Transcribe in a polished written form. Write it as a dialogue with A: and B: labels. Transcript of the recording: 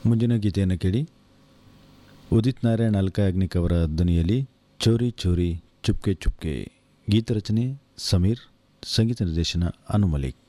A: ಮುಂದಿನ ಗೀತೆಯನ್ನು ಕೇಳಿ. ಉದಿತ್ ನಾರಾಯಣ್ ಅಲ್ಕಾ ಯಾಗ್ನಿಕ್ ಅವರ ಧ್ವನಿಯಲ್ಲಿ ಚೋರಿ ಚೋರಿ ಚುಪ್ಕೆ ಚುಪ್ಕೆ. ಗೀತರಚನೆ ಸಮೀರ್, ಸಂಗೀತ ನಿರ್ದೇಶನ ಅನು ಮಲಿಕ್.